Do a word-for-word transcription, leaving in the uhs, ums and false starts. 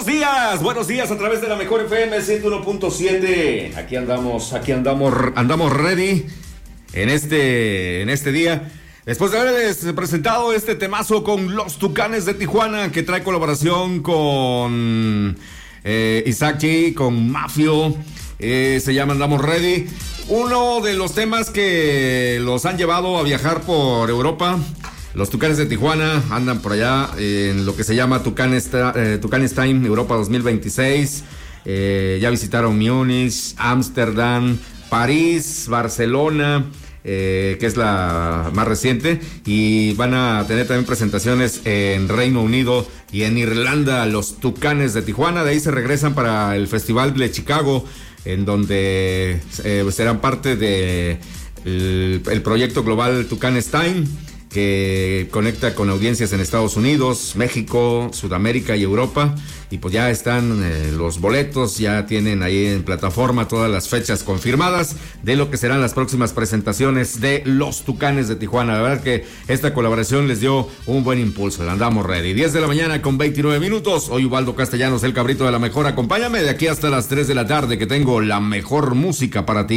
buenos días, buenos días a través de la mejor F M ciento uno punto siete. Aquí andamos, aquí andamos, andamos ready en este, en este día. Después de haberles presentado este temazo con los Tucanes de Tijuana, que trae colaboración con eh, Isaac G, con Mafio, eh, se llama Andamos Ready. Uno de los temas que los han llevado a viajar por Europa. Los Tucanes de Tijuana andan por allá en lo que se llama Tucanes, eh, Tucanes Time Europa dos mil veintiséis. Eh, ya visitaron Múnich, Ámsterdam, París, Barcelona, eh, que es la más reciente. Y van a tener también presentaciones en Reino Unido y en Irlanda, los Tucanes de Tijuana. De ahí se regresan para el Festival de Chicago, en donde eh, serán parte de el, el proyecto global Tucanes Time, que conecta con audiencias en Estados Unidos, México, Sudamérica y Europa. Y pues ya están eh, los boletos, ya tienen ahí en plataforma todas las fechas confirmadas de lo que serán las próximas presentaciones de los Tucanes de Tijuana. La verdad que esta colaboración les dio un buen impulso. Andamos ready. diez de la mañana con veintinueve minutos. Hoy Ubaldo Castellanos, el cabrito de la mejor. Acompáñame de aquí hasta las tres de la tarde, que tengo la mejor música para ti.